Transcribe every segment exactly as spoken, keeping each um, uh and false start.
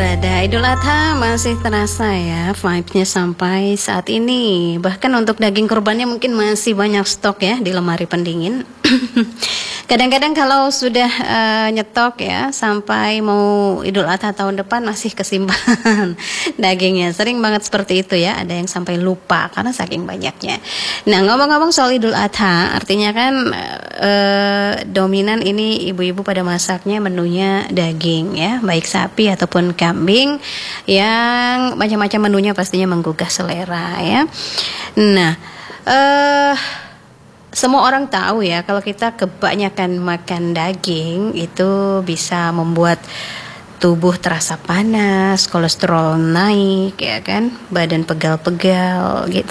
Ibadah Idul Adha masih terasa ya vibe-nya sampai saat ini. Bahkan untuk daging kurbannya mungkin masih banyak stok ya di lemari pendingin. Kadang-kadang kalau sudah uh, nyetok ya sampai mau Idul Adha tahun depan masih kesimpan dagingnya. Sering banget seperti itu ya. Ada yang sampai lupa karena saking banyaknya. Nah, ngomong-ngomong soal Idul Adha, artinya kan uh, dominan ini ibu-ibu pada masaknya menunya daging ya, baik sapi ataupun kambing, yang macam-macam menunya pastinya menggugah selera ya. Nah, eh uh, semua orang tahu ya kalau kita kebanyakan makan daging itu bisa membuat tubuh terasa panas, kolesterol naik ya kan, badan pegal-pegal gitu.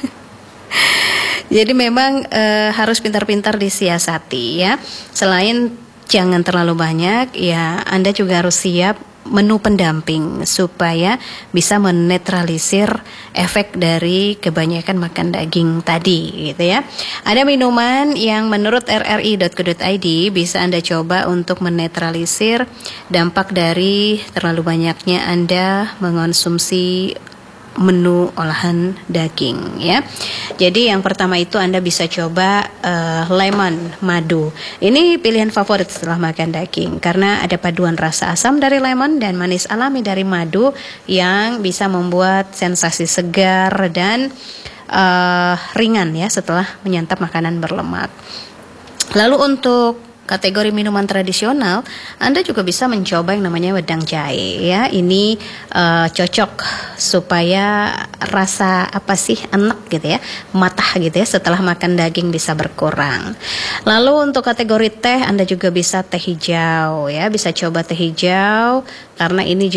Jadi memang e, harus pintar-pintar disiasati ya. Selain jangan terlalu banyak ya, Anda juga harus siap menu pendamping supaya bisa menetralisir efek dari kebanyakan makan daging tadi gitu ya. Ada minuman yang menurut r r i dot co dot i d bisa Anda coba untuk menetralisir dampak dari terlalu banyaknya Anda mengonsumsi menu olahan daging ya. Jadi yang pertama itu Anda bisa coba uh, lemon madu. Ini pilihan favorit setelah makan daging karena ada paduan rasa asam dari lemon dan manis alami dari madu yang bisa membuat sensasi segar dan uh, ringan ya setelah menyantap makanan berlemak. Lalu untuk kategori minuman tradisional, Anda juga bisa mencoba yang namanya wedang jahe ya. Ini uh, cocok supaya rasa apa sih enak gitu ya, matah gitu ya setelah makan daging bisa berkurang. Lalu untuk kategori teh, Anda juga bisa teh hijau ya, bisa coba teh hijau karena ini